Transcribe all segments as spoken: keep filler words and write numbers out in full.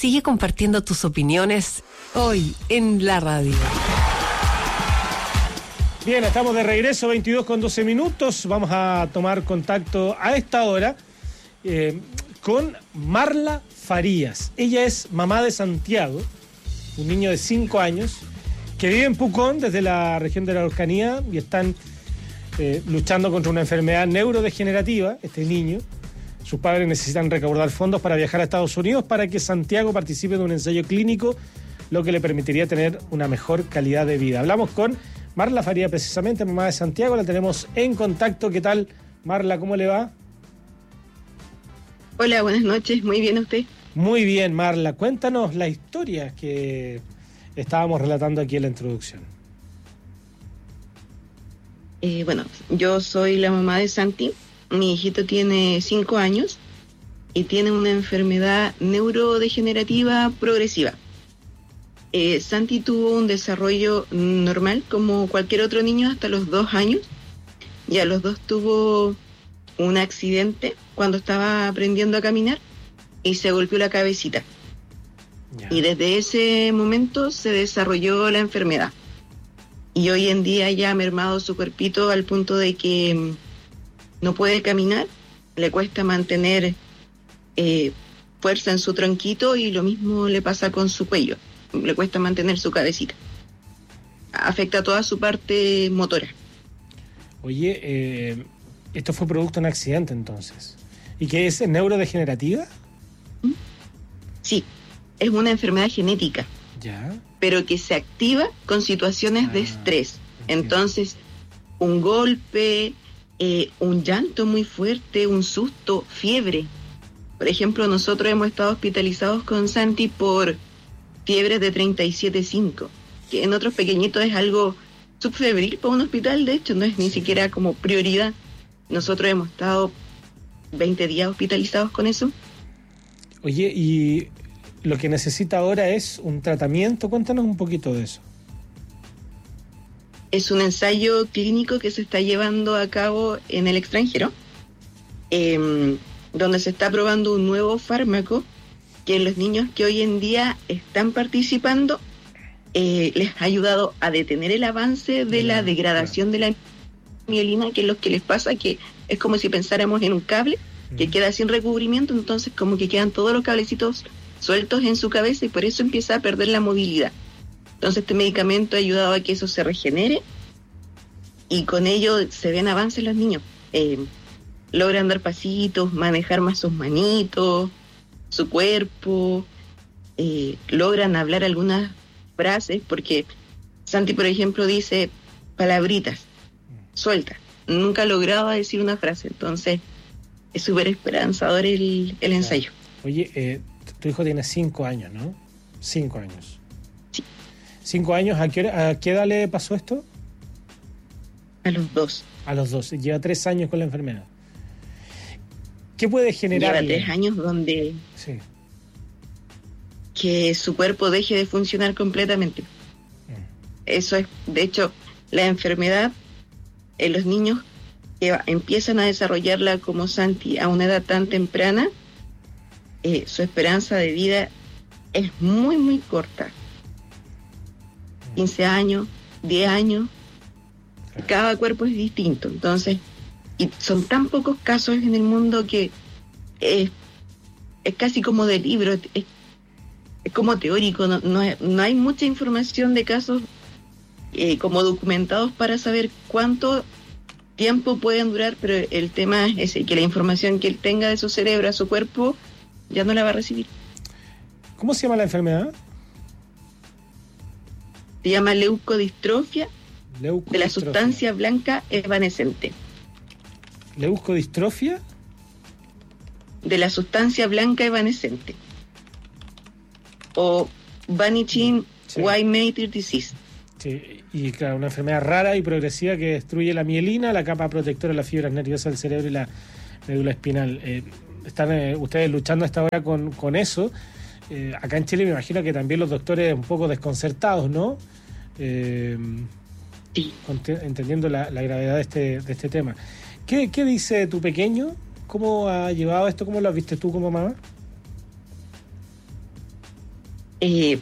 Sigue compartiendo tus opiniones hoy en la radio. Bien, estamos de regreso, veintidós con doce minutos. Vamos a tomar contacto a esta hora eh, con Marla Farías. Ella es mamá de Santiago, un niño de cinco años, que vive en Pucón, desde la región de la Araucanía, y están eh, luchando contra una enfermedad neurodegenerativa, este niño. Sus padres necesitan recaudar fondos para viajar a Estados Unidos para que Santiago participe de un ensayo clínico, lo que le permitiría tener una mejor calidad de vida. Hablamos con Marla Farías, precisamente, mamá de Santiago, la tenemos en contacto. ¿Qué tal, Marla? ¿Cómo le va? Hola, buenas noches. Muy bien, ¿usted? Muy bien, Marla. Cuéntanos la historia que estábamos relatando aquí en la introducción. Eh, bueno, yo soy la mamá de Santi. Mi hijito tiene cinco años y tiene una enfermedad neurodegenerativa progresiva. Eh, Santi tuvo un desarrollo normal como cualquier otro niño hasta los dos años. Y a los dos tuvo un accidente cuando estaba aprendiendo a caminar y se golpeó la cabecita. Ya. Y desde ese momento se desarrolló la enfermedad. Y hoy en día ya ha mermado su cuerpito al punto de que no puede caminar, le cuesta mantener eh, fuerza en su tronquito y lo mismo le pasa con su cuello. Le cuesta mantener su cabecita. Afecta toda su parte motora. Oye, eh, esto fue producto de un accidente entonces. ¿Y qué es neurodegenerativa? Sí, es una enfermedad genética. Ya. Pero que se activa con situaciones ah, de estrés. Entiendo. Entonces, un golpe, eh, un llanto muy fuerte, un susto, fiebre. Por ejemplo, nosotros hemos estado hospitalizados con Santi por fiebres de treinta y siete punto cinco, que en otros pequeñitos es algo subfebril para un hospital, de hecho, no es ni sí. siquiera como prioridad. Nosotros hemos estado veinte días hospitalizados con eso. Oye, y lo que necesita ahora es un tratamiento, cuéntanos un poquito de eso. Es un ensayo clínico que se está llevando a cabo en el extranjero, eh, donde se está probando un nuevo fármaco que en los niños que hoy en día están participando eh, les ha ayudado a detener el avance de la degradación de la mielina, que es lo que les pasa, que es como si pensáramos en un cable que queda sin recubrimiento, entonces como que quedan todos los cablecitos sueltos en su cabeza y por eso empieza a perder la movilidad. Entonces este medicamento ha ayudado a que eso se regenere y con ello se ven avances en los niños. Eh, logran dar pasitos, manejar más sus manitos, su cuerpo, eh, logran hablar algunas frases, porque Santi, por ejemplo, dice palabritas, sueltas. Nunca lograba decir una frase, entonces es súper esperanzador el, el ensayo. Oye, eh, tu hijo tiene cinco años, ¿no? Cinco años. Sí. Cinco años, ¿a qué, hora, a qué edad le pasó esto? A los dos. A los dos, lleva tres años con la enfermedad. ¿Qué puede generar? Lleva tres años donde sí. que su cuerpo deje de funcionar completamente. Mm. Eso es, de hecho, la enfermedad en los niños que empiezan a desarrollarla como Santi a una edad tan temprana, eh, su esperanza de vida es muy, muy corta. quince años, diez años, claro. Cada cuerpo es distinto, entonces, y son tan pocos casos en el mundo que es, es casi como de libro, es, es como teórico, no, no, no hay mucha información de casos eh, como documentados para saber cuánto tiempo pueden durar, pero el tema es ese, que la información que él tenga de su cerebro a su cuerpo ya no la va a recibir. ¿Cómo se llama la enfermedad? Se llama leucodistrofia, leucodistrofia. De la sustancia blanca evanescente. ¿Leucodistrofia? De la sustancia blanca evanescente. O Vanishing sí. White Matter Disease. Sí, y claro, una enfermedad rara y progresiva que destruye la mielina, la capa protectora de las fibras nerviosas del cerebro y la médula espinal. Eh, están eh, ustedes luchando hasta ahora con, con eso. Eh, acá en Chile me imagino que también los doctores un poco desconcertados, ¿no? Eh, sí. Entendiendo la, la gravedad de este, de este tema. ¿Qué, ¿Qué dice tu pequeño? ¿Cómo ha llevado esto? ¿Cómo lo viste tú como mamá? eh,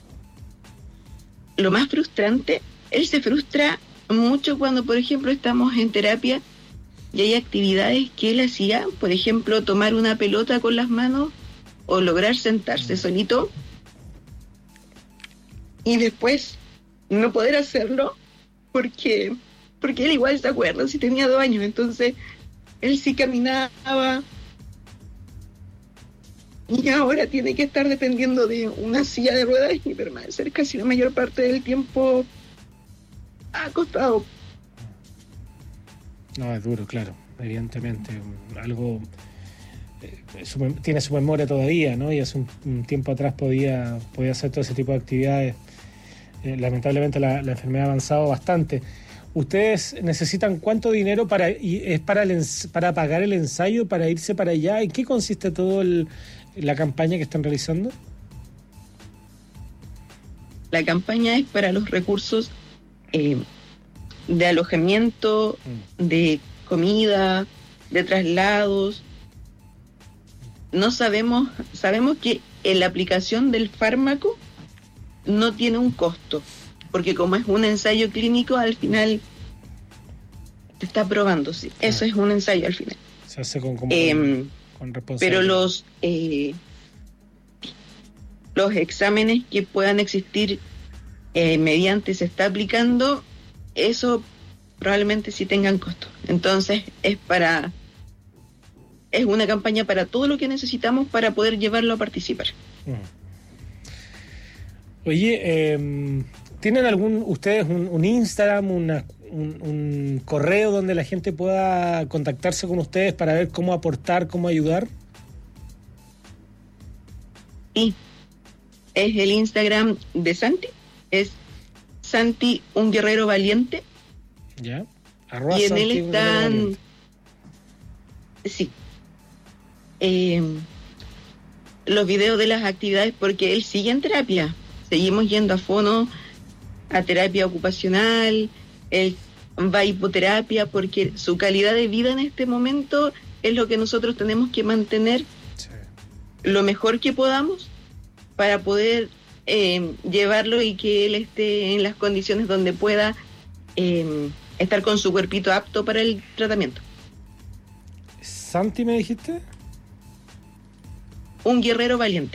lo más frustrante, él se frustra mucho cuando, por ejemplo, estamos en terapia y hay actividades que él hacía, por ejemplo, tomar una pelota con las manos o lograr sentarse solito y después no poder hacerlo porque, porque él igual se acuerda si tenía dos años, entonces él sí caminaba y ahora tiene que estar dependiendo de una silla de ruedas y permanecer casi la mayor parte del tiempo acostado. No, es duro, claro, evidentemente. Algo eh, su, tiene su memoria todavía, ¿no? Y hace un, un tiempo atrás podía, podía hacer todo ese tipo de actividades. Eh, lamentablemente la, la enfermedad ha avanzado bastante. ¿Ustedes necesitan cuánto dinero para y es para el, para pagar el ensayo, para irse para allá? ¿En qué consiste todo el, la campaña que están realizando? La campaña es para los recursos eh, de alojamiento, mm. de comida, de traslados. No sabemos, sabemos que en la aplicación del fármaco no tiene un costo, porque como es un ensayo clínico, al final te está probando, sí. Ah. Eso es un ensayo al final. Se hace con, como eh, con, con responsabilidad. Pero los eh, los exámenes que puedan existir eh, mediante se está aplicando, eso probablemente sí tengan costo. Entonces es para es una campaña para todo lo que necesitamos para poder llevarlo a participar. Mm. Oye, eh, ¿tienen algún ustedes un, un Instagram, una, un, un correo donde la gente pueda contactarse con ustedes para ver cómo aportar, cómo ayudar? Sí, es el Instagram de Santi, es Santi, un guerrero valiente. Ya, arroba y en Santi, él están, sí, eh, los videos de las actividades, porque él sigue en terapia. Seguimos yendo a fono, a terapia ocupacional, él va a hipoterapia, porque su calidad de vida en este momento es lo que nosotros tenemos que mantener sí. lo mejor que podamos para poder eh, llevarlo y que él esté en las condiciones donde pueda eh, estar con su cuerpito apto para el tratamiento. ¿Santi me dijiste? Un guerrero valiente.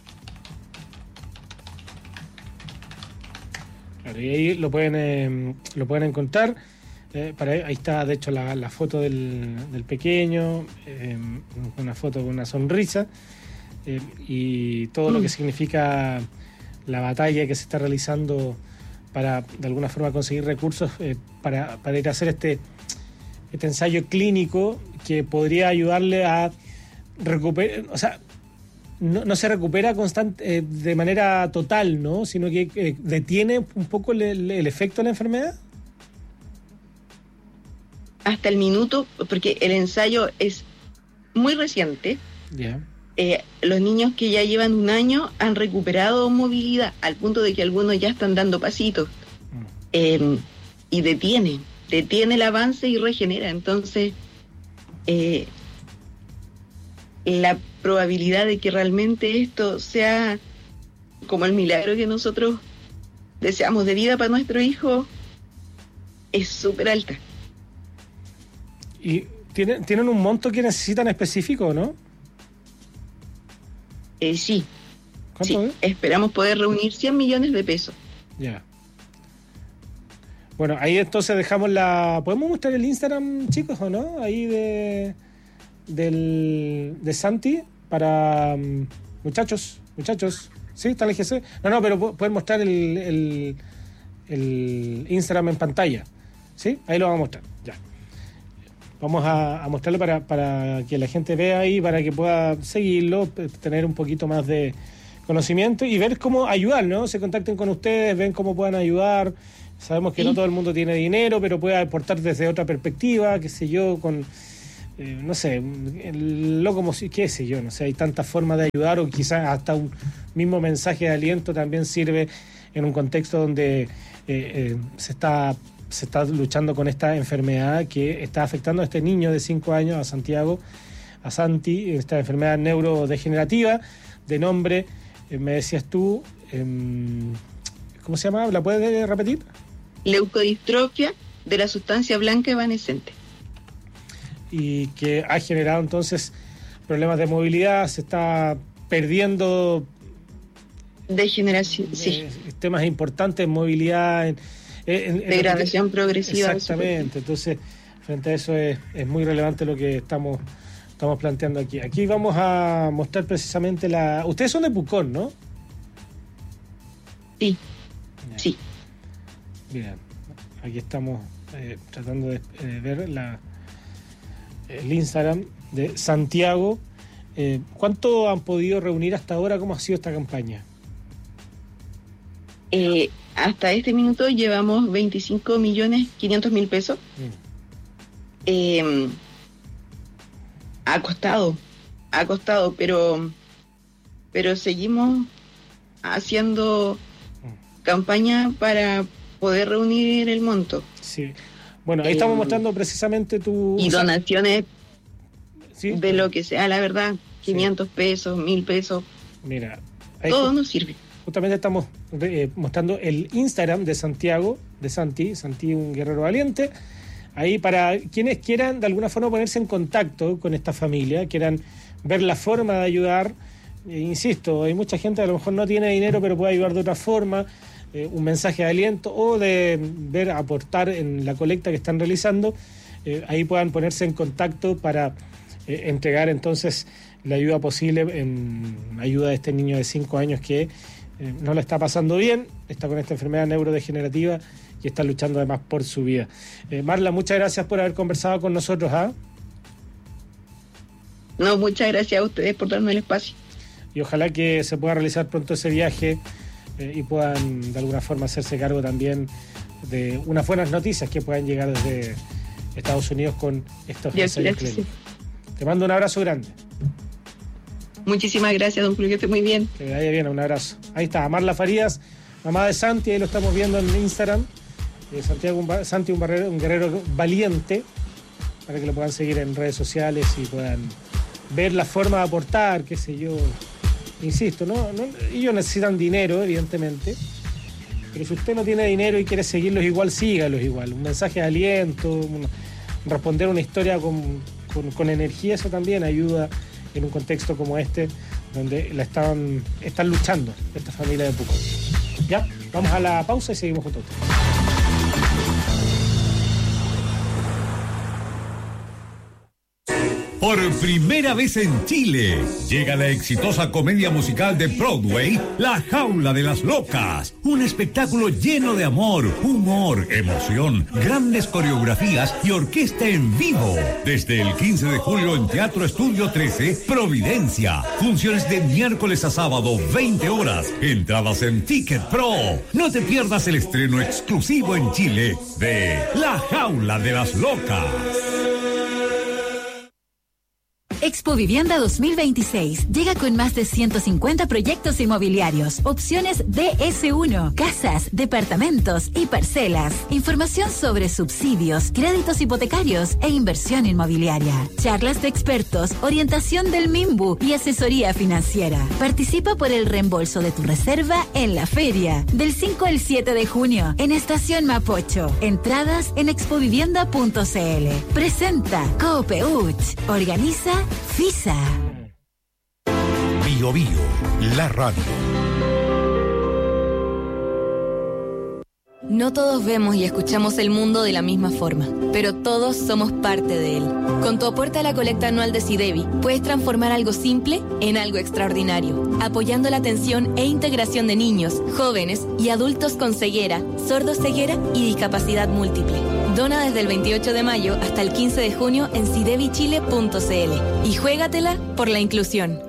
Y ahí lo pueden eh, lo pueden encontrar. Eh, para ahí está, de hecho, la, la foto del, del pequeño, eh, una foto con una sonrisa eh, y todo mm. lo que significa la batalla que se está realizando para, de alguna forma, conseguir recursos eh, para, para ir a hacer este, este ensayo clínico que podría ayudarle a recuperar, o sea, No, no se recupera constante eh, de manera total, ¿no? Sino que eh, detiene un poco el, el efecto de la enfermedad. Hasta el minuto, porque el ensayo es muy reciente. Yeah. Eh, los niños que ya llevan un año han recuperado movilidad al punto de que algunos ya están dando pasitos. Mm. Eh, y detiene, detiene el avance y regenera. Entonces, eh, la probabilidad de que realmente esto sea como el milagro que nosotros deseamos de vida para nuestro hijo es súper alta. ¿Y tienen, tienen un monto que necesitan específico, no? Eh, sí, sí. Es? Esperamos poder reunir cien millones de pesos. Ya. Yeah. Bueno, ahí entonces dejamos la... ¿Podemos mostrar el Instagram, chicos, o no? Ahí de... Del, de Santi para um, muchachos, muchachos, ¿sí? ¿Está el G C? No, no, pero pueden mostrar el, el, el Instagram en pantalla, ¿sí? Ahí lo vamos a mostrar, ya. Vamos a, a mostrarlo para, para que la gente vea ahí, para que pueda seguirlo, tener un poquito más de conocimiento y ver cómo ayudar, ¿no? Se contacten con ustedes, ven cómo puedan ayudar. Sabemos que sí. No todo el mundo tiene dinero, pero puede aportar desde otra perspectiva, qué sé yo, con... Eh, no sé, lo como si, qué sé yo, no sé, hay tantas formas de ayudar o quizás hasta un mismo mensaje de aliento también sirve en un contexto donde eh, eh, se está se está luchando con esta enfermedad que está afectando a este niño de cinco años, a Santiago, a Santi, esta enfermedad neurodegenerativa de nombre eh, me decías tú, eh, ¿cómo se llama? ¿La puedes repetir? Leucodistrofia de la sustancia blanca evanescente. Y que ha generado entonces problemas de movilidad, se está perdiendo degeneración, eh, sí, temas importantes en movilidad, en, en, en degradación que, progresiva. exactamente. Entonces, frente a eso es, es muy relevante lo que estamos estamos planteando aquí. Aquí vamos a mostrar precisamente la... Ustedes son de Pucón, ¿no? Sí, Bien. sí. Bien, aquí estamos eh, tratando de eh, ver la, el Instagram de Santiago. Eh, ¿Cuánto han podido reunir hasta ahora? ¿Cómo ha sido esta campaña? Eh, hasta este minuto llevamos veinticinco millones quinientos mil pesos. Mm. Eh, ha costado, ha costado, pero, pero seguimos haciendo mm. campaña para poder reunir el monto. Sí. Bueno, ahí eh, estamos mostrando precisamente tu... Y o sea, donaciones ¿sí? de lo que sea, la verdad, quinientos sí. pesos, mil pesos. Mira, ahí todo ju- nos sirve. Justamente estamos eh, mostrando el Instagram de Santiago, de Santi, Santi, un guerrero valiente. Ahí para quienes quieran de alguna forma ponerse en contacto con esta familia, quieran ver la forma de ayudar. Eh, insisto, hay mucha gente que a lo mejor no tiene dinero, pero puede ayudar de otra forma. Eh, un mensaje de aliento o de ver, aportar en la colecta que están realizando. Eh, ahí puedan ponerse en contacto para eh, entregar entonces la ayuda posible en ayuda de este niño de cinco años que eh, no le está pasando bien, está con esta enfermedad neurodegenerativa y está luchando además por su vida. Eh, Marla, muchas gracias por haber conversado con nosotros. ¿ah? No, muchas gracias a ustedes por darme el espacio. Y ojalá que se pueda realizar pronto ese viaje eh, y puedan de alguna forma hacerse cargo también de unas buenas noticias que puedan llegar desde Estados Unidos con estos ensayos clínicos. Te mando un abrazo grande. Muchísimas gracias, don Julio, que esté muy bien. Que le vaya bien, un abrazo. Ahí está, Marla Farías, mamá de Santi, ahí lo estamos viendo en Instagram. Eh, Santiago, un, Santi, un, barrero, un guerrero valiente, para que lo puedan seguir en redes sociales y puedan ver la forma de aportar, qué sé yo. Insisto, ¿no? no ellos necesitan dinero, evidentemente, pero si usted no tiene dinero y quiere seguirlos igual, sígalos igual. Un mensaje de aliento, un, responder una historia con, con, con energía, eso también ayuda en un contexto como este, donde la están, están luchando esta familia de Pucón. Ya, vamos a la pausa y seguimos juntos. Por primera vez en Chile, llega la exitosa comedia musical de Broadway, La Jaula de las Locas. Un espectáculo lleno de amor, humor, emoción, grandes coreografías y orquesta en vivo. Desde el quince de julio en Teatro Estudio trece, Providencia. Funciones de miércoles a sábado, veinte horas. Entradas en Ticket Pro. No te pierdas el estreno exclusivo en Chile de La Jaula de las Locas. Expo Vivienda dos mil veintiséis llega con más de ciento cincuenta proyectos inmobiliarios, opciones D S uno, casas, departamentos y parcelas, información sobre subsidios, créditos hipotecarios e inversión inmobiliaria, charlas de expertos, orientación del MIMBU y asesoría financiera. Participa por el reembolso de tu reserva en la feria del cinco al siete de junio en Estación Mapocho. Entradas en expovivienda punto c l. Presenta Coopeuch. Organiza FISA. Bio Bio, la radio. No todos vemos y escuchamos el mundo de la misma forma, pero todos somos parte de él. Con tu aporte a la colecta anual de SIDEBI, puedes transformar algo simple en algo extraordinario, apoyando la atención e integración de niños, jóvenes y adultos con ceguera, sordoceguera y discapacidad múltiple. Dona desde el veintiocho de mayo hasta el quince de junio en sidebi chile punto c l y juégatela por la inclusión.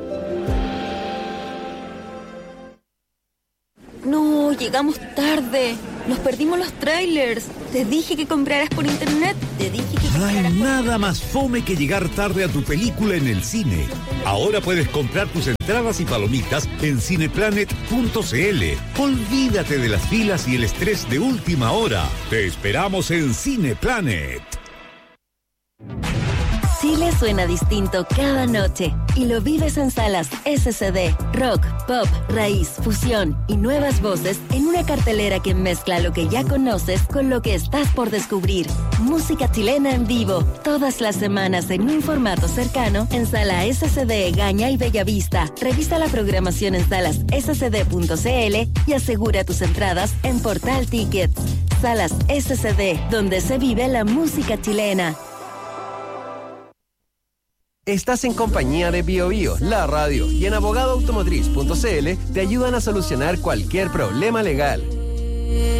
No, llegamos tarde. Nos perdimos los trailers. Te dije que compraras por internet. Te dije que No hay compraras por... nada más fome que llegar tarde a tu película en el cine. Ahora puedes comprar tus entradas y palomitas en cineplanet punto c l. Olvídate de las filas y el estrés de última hora. Te esperamos en Cineplanet. Chile Chile suena distinto cada noche y lo vives en salas S C D, rock, pop, raíz, fusión y nuevas voces en una cartelera que mezcla lo que ya conoces con lo que estás por descubrir. Música chilena en vivo, todas las semanas en un formato cercano en Sala S C D Gaña y Bellavista. Revisa la programación en salas s c d punto c l y asegura tus entradas en Portal Tickets. Salas S C D, donde se vive la música chilena. Estás en compañía de Bio Bio, la radio, y en abogado automotriz punto c l te ayudan a solucionar cualquier problema legal.